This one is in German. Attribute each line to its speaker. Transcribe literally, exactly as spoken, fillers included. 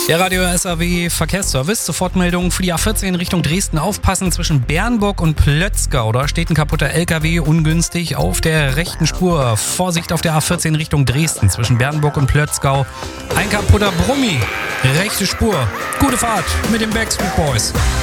Speaker 1: Der Radio S A W Verkehrsservice. Sofortmeldung für die A vierzehn Richtung Dresden. Aufpassen zwischen Bernburg und Plötzgau. Da steht ein kaputter L K W ungünstig auf der rechten Spur. Vorsicht auf der A vierzehn Richtung Dresden. Zwischen Bernburg und Plötzgau. Ein kaputter Brummi. Rechte Spur. Gute Fahrt mit den Backstreet Boys.